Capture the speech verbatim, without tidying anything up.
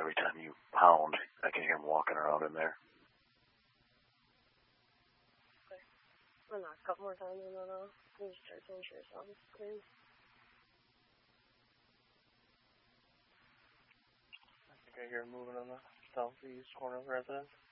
every time you pound, I can hear him walking around in there. Okay. I'll knock a couple more times and then I'll just start saying sure sounds clean. I think I hear him moving on the southeast corner of the residence.